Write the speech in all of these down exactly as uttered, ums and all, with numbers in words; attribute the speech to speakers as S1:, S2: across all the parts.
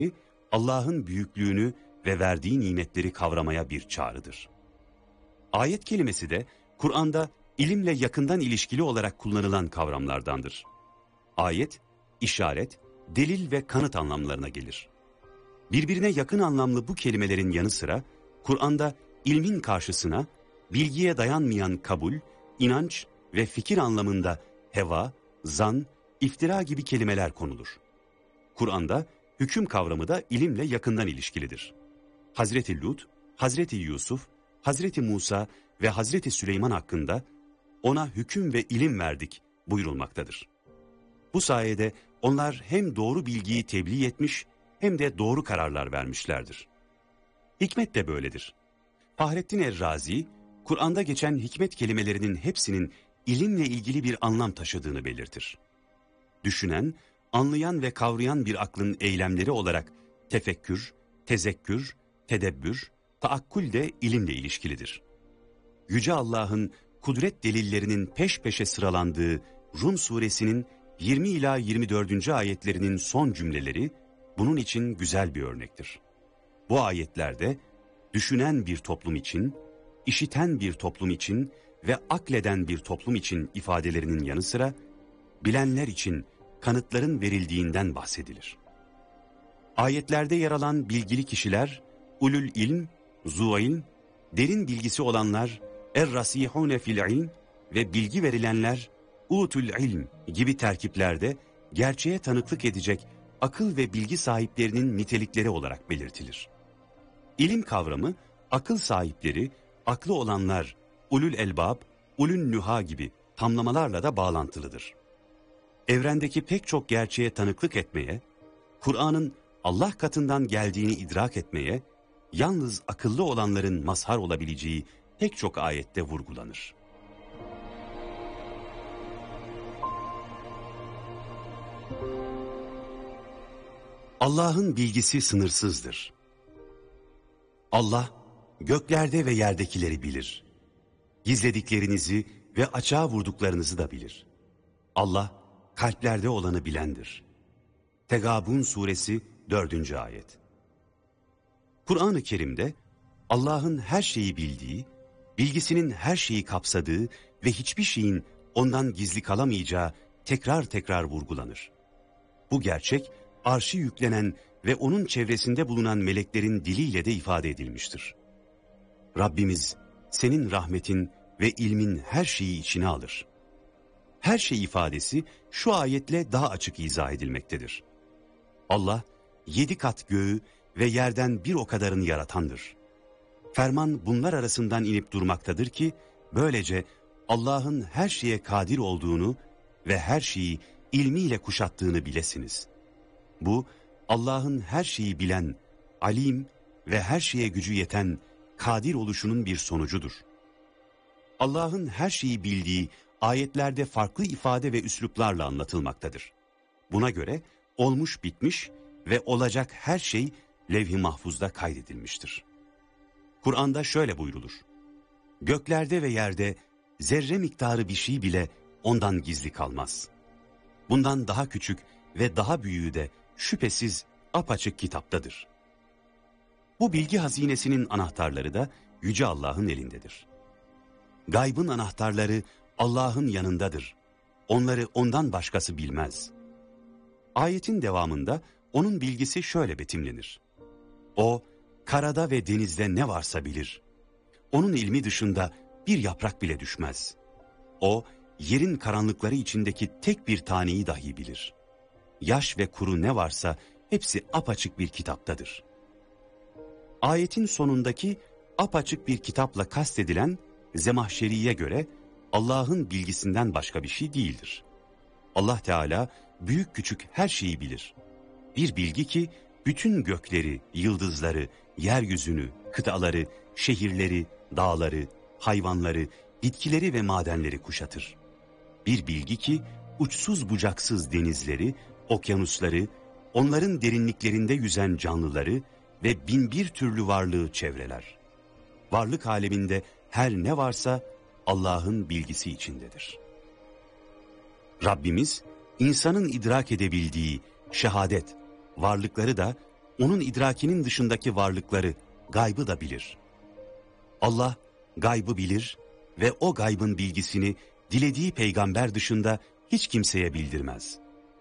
S1: Allah'ın büyüklüğünü ve verdiği nimetleri kavramaya bir çağrıdır. Ayet kelimesi de Kur'an'da ilimle yakından ilişkili olarak kullanılan kavramlardandır. Ayet, işaret, delil ve kanıt anlamlarına gelir. Birbirine yakın anlamlı bu kelimelerin yanı sıra Kur'an'da ilmin karşısına bilgiye dayanmayan kabul, inanç ve fikir anlamında heva, zan, iftira gibi kelimeler konulur. Kur'an'da hüküm kavramı da ilimle yakından ilişkilidir. Hazreti Lut, Hazreti Yusuf, Hazreti Musa ve Hazreti Süleyman hakkında ona hüküm ve ilim verdik buyurulmaktadır. Bu sayede onlar hem doğru bilgiyi tebliğ etmiş hem de doğru kararlar vermişlerdir. Hikmet de böyledir. Fahrettin Er-Razi, Kur'an'da geçen hikmet kelimelerinin hepsinin ilimle ilgili bir anlam taşıdığını belirtir. Düşünen, anlayan ve kavrayan bir aklın eylemleri olarak tefekkür, tezekkür, tedebbür, taakkul de ilimle ilişkilidir. Yüce Allah'ın kudret delillerinin peş peşe sıralandığı Rum suresinin yirmi ila yirmi dördüncü ayetlerinin son cümleleri bunun için güzel bir örnektir. Bu ayetlerde düşünen bir toplum için, işiten bir toplum için ve akleden bir toplum için ifadelerinin yanı sıra bilenler için kanıtların verildiğinden bahsedilir. Ayetlerde yer alan bilgili kişiler, ulul ilm, zuilm, derin bilgisi olanlar, er-rasihune fil ilm ve bilgi verilenler, utul ilm gibi terkiplerde gerçeğe tanıklık edecek akıl ve bilgi sahiplerinin nitelikleri olarak belirtilir. İlim kavramı, akıl sahipleri, aklı olanlar, ulul elbab, ulul nüha gibi tamlamalarla da bağlantılıdır. Evrendeki pek çok gerçeğe tanıklık etmeye, Kur'an'ın Allah katından geldiğini idrak etmeye, yalnız akıllı olanların mazhar olabileceği pek çok ayette vurgulanır. Allah'ın bilgisi sınırsızdır. Allah, göklerde ve yerdekileri bilir. Gizlediklerinizi ve açığa vurduklarınızı da bilir. Allah, kalplerde olanı bilendir. Tegabun suresi dördüncü ayet. Kur'an-ı Kerim'de Allah'ın her şeyi bildiği, bilgisinin her şeyi kapsadığı ve hiçbir şeyin ondan gizli kalamayacağı tekrar tekrar vurgulanır. Bu gerçek, arşi yüklenen ve onun çevresinde bulunan meleklerin diliyle de ifade edilmiştir. Rabbimiz, senin rahmetin ve ilmin her şeyi içine alır. Her şey ifadesi şu ayetle daha açık izah edilmektedir. Allah, yedi kat göğü ve yerden bir o kadarını yaratandır. Ferman bunlar arasından inip durmaktadır ki, böylece Allah'ın her şeye kadir olduğunu ve her şeyi ilmiyle kuşattığını bilesiniz. Bu, Allah'ın her şeyi bilen, alim ve her şeye gücü yeten, kadir oluşunun bir sonucudur. Allah'ın her şeyi bildiği ayetlerde farklı ifade ve üsluplarla anlatılmaktadır. Buna göre olmuş bitmiş ve olacak her şey levh-i mahfuzda kaydedilmiştir. Kur'an'da şöyle buyrulur: göklerde ve yerde zerre miktarı bir şey bile ondan gizli kalmaz. Bundan daha küçük ve daha büyüğü de şüphesiz apaçık kitaptadır. Bu bilgi hazinesinin anahtarları da Yüce Allah'ın elindedir. Gaybın anahtarları Allah'ın yanındadır. Onları ondan başkası bilmez. Ayetin devamında onun bilgisi şöyle betimlenir: O, karada ve denizde ne varsa bilir. Onun ilmi dışında bir yaprak bile düşmez. O, yerin karanlıkları içindeki tek bir taneyi dahi bilir. Yaş ve kuru ne varsa hepsi apaçık bir kitaptadır. Ayetin sonundaki apaçık bir kitapla kastedilen Zemahşeri'ye göre Allah'ın bilgisinden başka bir şey değildir. Allah Teala büyük küçük her şeyi bilir. Bir bilgi ki bütün gökleri, yıldızları, yeryüzünü, kıtaları, şehirleri, dağları, hayvanları, bitkileri ve madenleri kuşatır. Bir bilgi ki uçsuz bucaksız denizleri, okyanusları, onların derinliklerinde yüzen canlıları ve bin bir türlü varlığı çevreler. Varlık aleminde her ne varsa Allah'ın bilgisi içindedir. Rabbimiz, insanın idrak edebildiği şehadet, varlıkları da onun idrakinin dışındaki varlıkları, gaybı da bilir. Allah gaybı bilir ve o gaybın bilgisini dilediği peygamber dışında hiç kimseye bildirmez.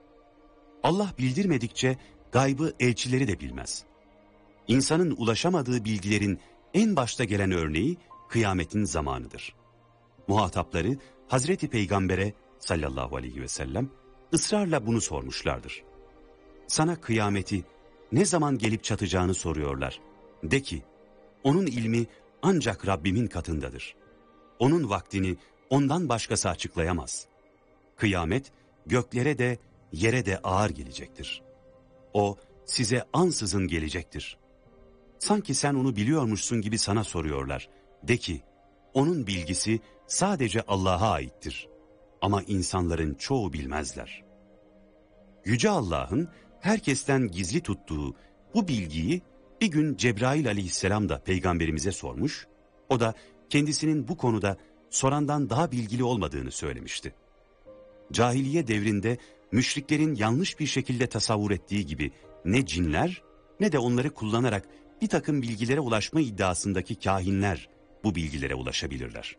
S1: Allah bildirmedikçe gaybı elçileri de bilmez. İnsanın ulaşamadığı bilgilerin en başta gelen örneği kıyametin zamanıdır. Muhatapları Hazreti Peygamber'e sallallahu aleyhi ve sellem ısrarla bunu sormuşlardır. Sana kıyameti ne zaman gelip çatacağını soruyorlar. De ki, onun ilmi ancak Rabbimin katındadır. Onun vaktini ondan başkası açıklayamaz. Kıyamet göklere de yere de ağır gelecektir. O size ansızın gelecektir. Sanki sen onu biliyormuşsun gibi sana soruyorlar. De ki, onun bilgisi sadece Allah'a aittir. Ama insanların çoğu bilmezler. Yüce Allah'ın herkesten gizli tuttuğu bu bilgiyi bir gün Cebrail aleyhisselam da peygamberimize sormuş, o da kendisinin bu konuda sorandan daha bilgili olmadığını söylemişti. Cahiliye devrinde müşriklerin yanlış bir şekilde tasavvur ettiği gibi ne cinler ne de onları kullanarak bir takım bilgilere ulaşma iddiasındaki kahinler bu bilgilere ulaşabilirler.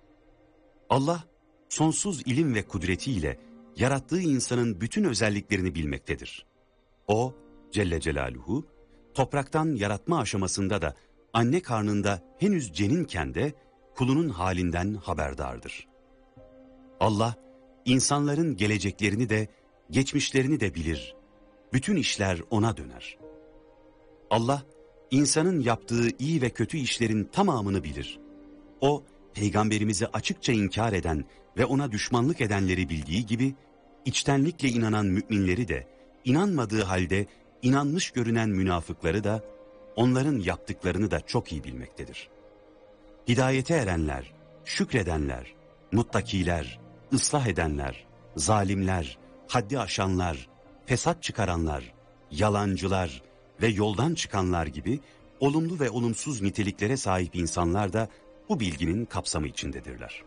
S1: Allah sonsuz ilim ve kudretiyle yarattığı insanın bütün özelliklerini bilmektedir. O Celle Celaluhu topraktan yaratma aşamasında da anne karnında henüz ceninken de kulunun halinden haberdardır. Allah insanların geleceklerini de geçmişlerini de bilir. Bütün işler ona döner. Allah insanın yaptığı iyi ve kötü işlerin tamamını bilir. O peygamberimizi açıkça inkar eden ve ona düşmanlık edenleri bildiği gibi içtenlikle inanan müminleri de inanmadığı halde inanmış görünen münafıkları da onların yaptıklarını da çok iyi bilmektedir. Hidayete erenler, şükredenler, muttakiler, ıslah edenler, zalimler, haddi aşanlar, fesat çıkaranlar, yalancılar ve yoldan çıkanlar gibi olumlu ve olumsuz niteliklere sahip insanlar da bu bilginin kapsamı içindedirler.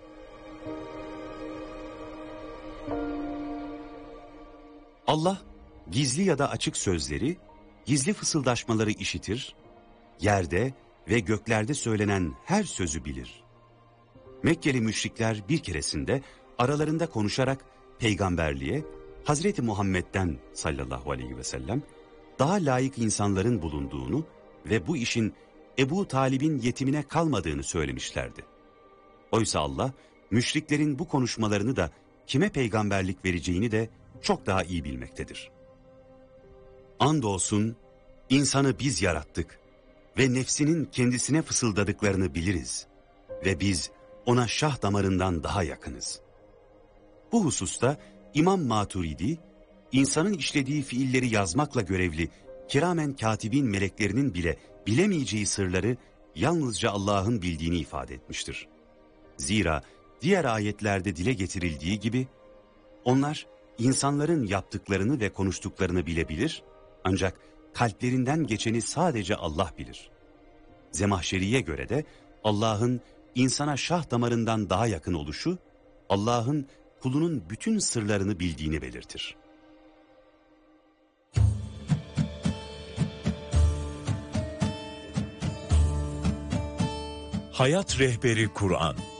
S1: Allah gizli ya da açık sözleri, gizli fısıldaşmaları işitir, yerde ve göklerde söylenen her sözü bilir. Mekkeli müşrikler bir keresinde aralarında konuşarak peygamberliğe Hazreti Muhammed'den sallallahu aleyhi ve sellem daha layık insanların bulunduğunu ve bu işin Ebu Talib'in yetimine kalmadığını söylemişlerdi. Oysa Allah müşriklerin bu konuşmalarını da kime peygamberlik vereceğini de çok daha iyi bilmektedir. Andolsun insanı biz yarattık ve nefsinin kendisine fısıldadıklarını biliriz ve biz ona şah damarından daha yakınız. Bu hususta İmam Maturidi, insanın işlediği fiilleri yazmakla görevli kiramen katibin meleklerinin bile bilemeyeceği sırları yalnızca Allah'ın bildiğini ifade etmiştir. Zira diğer ayetlerde dile getirildiği gibi onlar insanların yaptıklarını ve konuştuklarını bilebilir, ancak kalplerinden geçeni sadece Allah bilir. Zemahşeri'ye göre de Allah'ın insana şah damarından daha yakın oluşu, Allah'ın kulunun bütün sırlarını bildiğini belirtir.
S2: Hayat Rehberi Kur'an